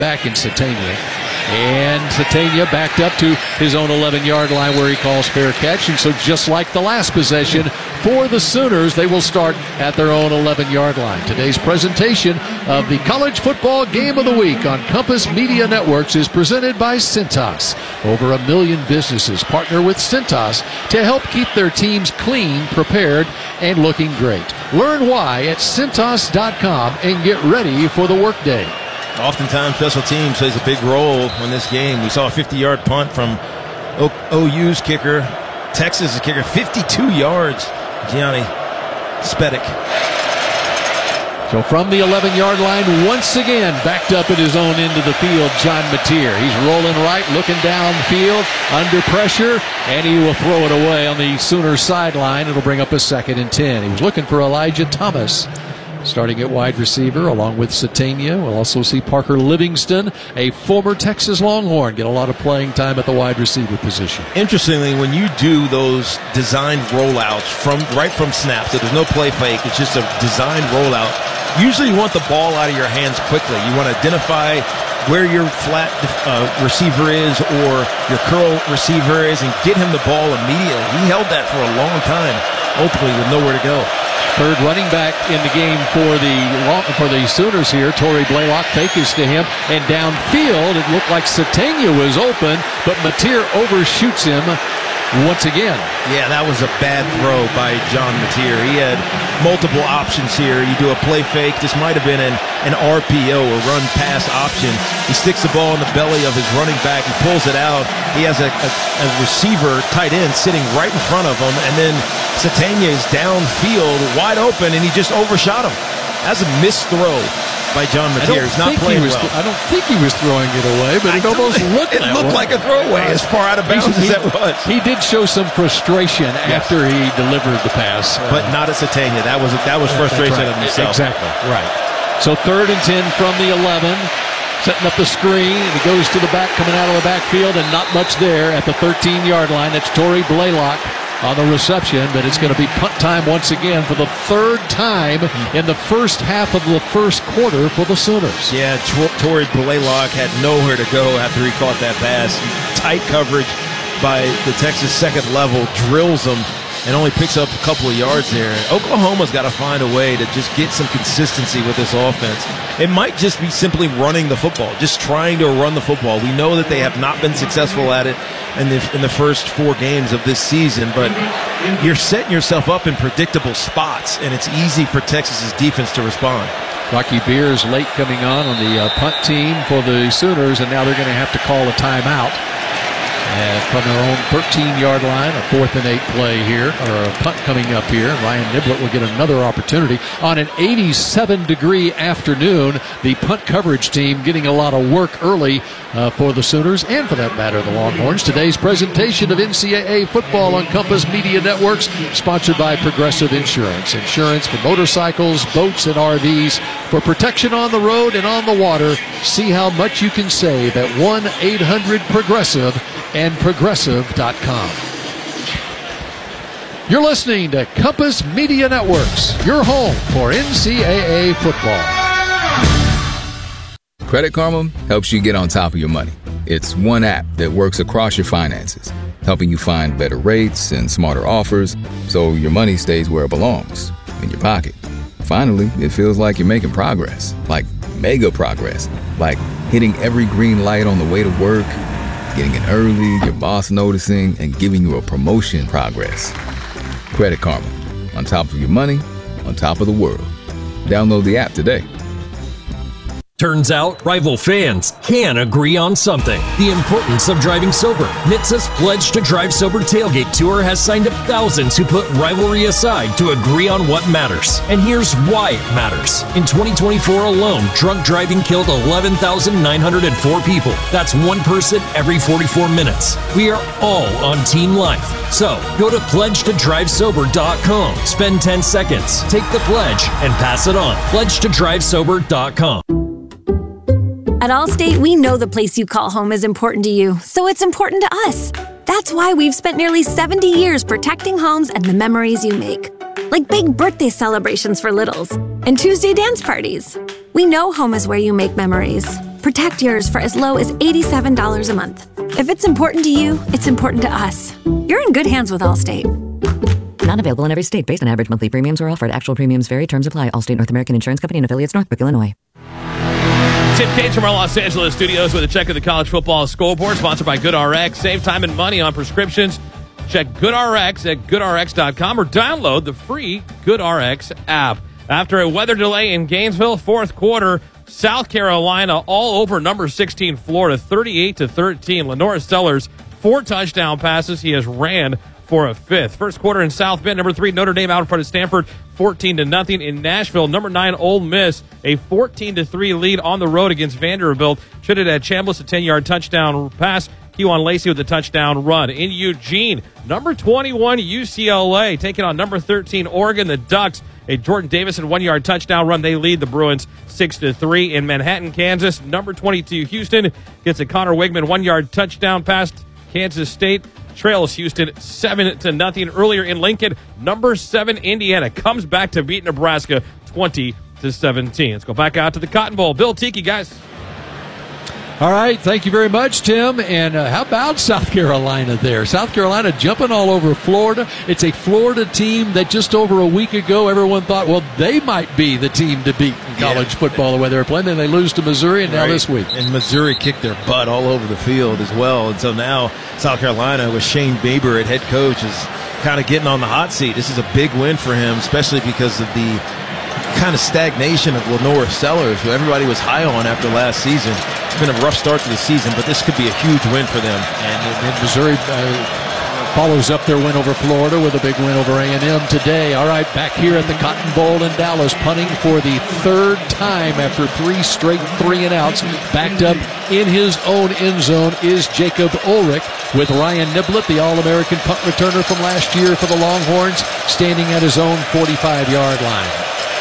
back in Satania. And Satania backed up to his own 11-yard line where he calls fair catch. And so just like the last possession for the Sooners, they will start at their own 11-yard line. Today's presentation of the College Football Game of the Week on Compass Media Networks is presented by Cintas. Over 1 million businesses partner with Cintas to help keep their teams clean, prepared, and looking great. Learn why at Cintas.com and get ready for the workday. Oftentimes, special teams plays a big role in this game. We saw a 50-yard punt from OU's kicker, Texas' kicker, 52 yards, Gianni Spedic. So from the 11-yard line, once again, backed up at his own end of the field, John Mateer. He's rolling right, looking downfield, under pressure, and he will throw it away on the Sooner sideline. It'll bring up a 2nd and 10. He was looking for Elijah Thomas, starting at wide receiver, along with Satania. We'll also see Parker Livingston, a former Texas Longhorn, get a lot of playing time at the wide receiver position. Interestingly, when you do those designed rollouts right from snap, so there's no play fake, it's just a designed rollout, usually you want the ball out of your hands quickly. You want to identify where your flat receiver is or your curl receiver is and get him the ball immediately. He held that for a long time, ultimately with nowhere to go. Third running back in the game for the Sooners here. Torrey Blaylock fakes to him, and downfield it looked like Satania was open, but Mateer overshoots him once again. Yeah, that was a bad throw by John Mateer. He had multiple options here. You do a play fake. This might have been an RPO, a run pass option. He sticks the ball in the belly of his running back. He pulls it out. He has a receiver, tight end, sitting right in front of him, and then Satania is downfield, wide open, and he just overshot him. That's a missed throw by John Mateer. He's not playing well. I don't think he was throwing it away, but it almost looked that way. It looked like a throwaway as far out of bounds as that was. He did show some frustration after he delivered the pass. But not at Satania. That was frustration of himself. Exactly, right. So 3rd and 10 from the 11. Setting up the screen, and he goes to the back, coming out of the backfield, and not much there at the 13-yard line. That's Torrey Blaylock on the reception, but it's going to be punt time once again for the 3rd time in the first half of the first quarter for the Sooners. Yeah, Torrey Blaylock had nowhere to go after he caught that pass. Tight coverage by the Texas second level, drills him, and only picks up a couple of yards there. Oklahoma's got to find a way to just get some consistency with this offense. It might just be simply running the football, just trying to run the football. We know that they have not been successful at it in the first 4 games of this season, but you're setting yourself up in predictable spots, and it's easy for Texas's defense to respond. Rocky Beers late coming on the punt team for the Sooners, and now they're going to have to call a timeout. From their own 13-yard line, a 4th and 8 play here, or a punt coming up here. Ryan Niblett will get another opportunity on an 87-degree afternoon. The punt coverage team getting a lot of work early for the Sooners, and for that matter, the Longhorns. Today's presentation of NCAA football on Compass Media Networks, sponsored by Progressive Insurance. Insurance for motorcycles, boats, and RVs. For protection on the road and on the water, see how much you can save at 1-800-PROGRESSIVE and Progressive.com. You're listening to Compass Media Networks, your home for NCAA football. Credit Karma helps you get on top of your money. It's one app that works across your finances, helping you find better rates and smarter offers so your money stays where it belongs, in your pocket. Finally, it feels like you're making progress, like mega progress, like hitting every green light on the way to work, getting in early, your boss noticing, and giving you a promotion progress. Credit Karma. On top of your money, on top of the world. Download the app today. Turns out, rival fans can agree on something. The importance of driving sober. NHTSA's Pledge to Drive Sober Tailgate Tour has signed up thousands who put rivalry aside to agree on what matters. And here's why it matters. In 2024 alone, drunk driving killed 11,904 people. That's one person every 44 minutes. We are all on Team Life. So, go to pledgetodrivesober.com. Spend 10 seconds, take the pledge, and pass it on. Pledgetodrivesober.com. At Allstate, we know the place you call home is important to you, so it's important to us. That's why we've spent nearly 70 years protecting homes and the memories you make. Like big birthday celebrations for littles and Tuesday dance parties. We know home is where you make memories. Protect yours for as low as $87 a month. If it's important to you, it's important to us. You're in good hands with Allstate. Not available in every state based on average monthly premiums or offered. Actual premiums vary. Terms apply. Allstate North American Insurance Company and affiliates, Northbrook, Illinois. Tim Cates from our Los Angeles studios with a check of the college football scoreboard, sponsored by GoodRx. Save time and money on prescriptions. Check GoodRx at GoodRx.com or download the free GoodRx app. After a weather delay in Gainesville, fourth quarter, South Carolina all over number 16 Florida, 38-13. Lenore Sellers, 4 touchdown passes. He has ran for a fifth. First quarter in South Bend, number 3 Notre Dame out in front of Stanford, 14-0. In Nashville, number 9 Ole Miss, a 14-3 lead on the road against Vanderbilt. Trinidad Chambliss, a 10-yard touchdown pass. Kewan Lacey with a touchdown run. In Eugene, number 21 UCLA taking on number 13 Oregon. The Ducks, a Jordan Davison 1-yard touchdown run. They lead the Bruins 6-3. In Manhattan, Kansas, number 22 Houston gets a Connor Wigman 1-yard touchdown pass. Kansas State trails Houston 7-0. Earlier in Lincoln, number 7 Indiana comes back to beat Nebraska 20-17. Let's go back out to the Cotton Bowl. Bill Tiki, guys. All right, thank you very much, Tim. And how about South Carolina there? South Carolina jumping all over Florida. It's a Florida team that just over a week ago everyone thought, well, they might be the team to beat in college football the way they were playing. Then they lose to Missouri, and now this week. And Missouri kicked their butt all over the field as well. And so now South Carolina with Shane Beamer at head coach is kind of getting on the hot seat. This is a big win for him, especially because of the kind of stagnation of Lenore Sellers, who everybody was high on after last season. It's been a rough start to the season, but this could be a huge win for them. And Missouri follows up their win over Florida with a big win over A&M today. All right, back here at the Cotton Bowl in Dallas, punting for the third time after 3 straight 3-and-outs. Backed up in his own end zone is Jacob Ulrich, with Ryan Niblett, the All-American punt returner from last year for the Longhorns, standing at his own 45-yard line.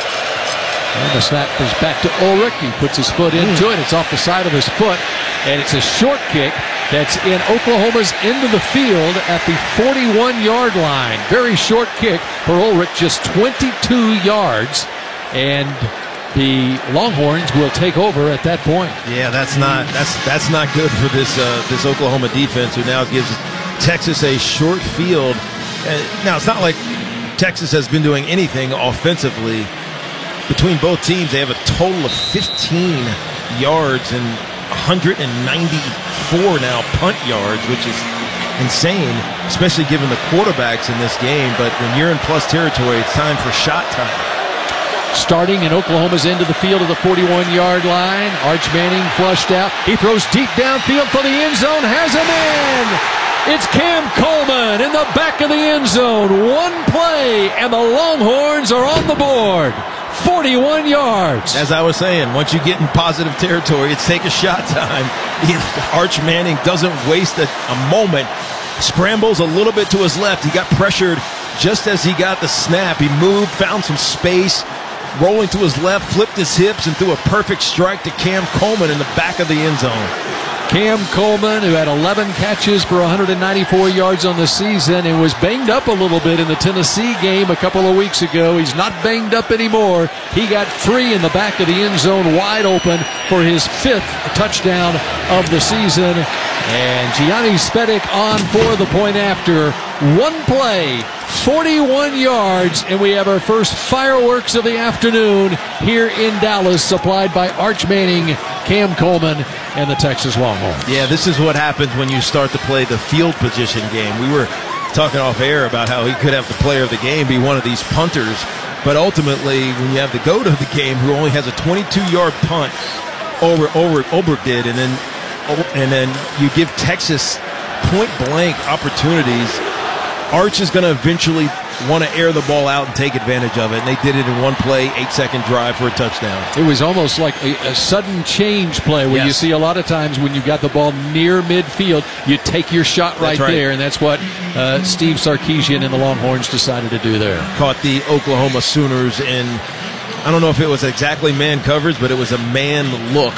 And the snap is back to Ulrich. He puts his foot into it. It's off the side of his foot. And it's a short kick that's in Oklahoma's end of the field at the 41-yard line. Very short kick for Ulrich, just 22 yards. And the Longhorns will take over at that point. Yeah, that's not good for this Oklahoma defense, who now gives Texas a short field. Now, it's not like Texas has been doing anything offensively. Between both teams, they have a total of 15 yards and 194 now punt yards, which is insane, especially given the quarterbacks in this game. But when you're in plus territory, it's time for shot time. Starting in Oklahoma's end of the field at the 41-yard line, Arch Manning flushed out. He throws deep downfield for the end zone, has him in. It's Cam Coleman in the back of the end zone. One play, and the Longhorns are on the board. 41 yards. As I was saying, once you get in positive territory, it's take a shot time. Arch Manning doesn't waste a moment. Scrambles a little bit to his left. He got pressured just as he got the snap. He moved, found some space, rolling to his left, flipped his hips, and threw a perfect strike to Cam Coleman in the back of the end zone. Cam Coleman, who had 11 catches for 194 yards on the season and was banged up a little bit in the Tennessee game a couple of weeks ago. He's not banged up anymore. He got free in the back of the end zone, wide open for his 5th touchdown of the season. And Gianni Spedic on for the point after. One play, 41 yards, and we have our first fireworks of the afternoon here in Dallas, supplied by Arch Manning, Cam Coleman, and the Texas Longhorns. Yeah, this is what happens when you start to play the field position game. We were talking off air about how he could have the player of the game be one of these punters, but ultimately, when you have the GOAT of the game, who only has a 22-yard punt over Ulrich did, and then you give Texas point-blank opportunities, Arch is going to eventually want to air the ball out and take advantage of it. And they did it in one play, 8-second drive for a touchdown. It was almost like a sudden change play where you see a lot of times when you've got the ball near midfield, you take your shot right there. And that's what Steve Sarkisian and the Longhorns decided to do there. Caught the Oklahoma Sooners in, I don't know if it was exactly man coverage, but it was a man look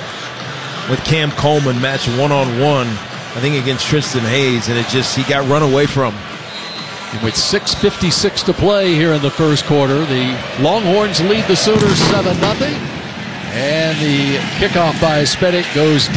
with Cam Coleman matched one-on-one, I think against Tristan Hayes, and he got run away from. With 6:56 to play here in the first quarter, the Longhorns lead the Sooners 7-0. And the kickoff by Spedick goes deep.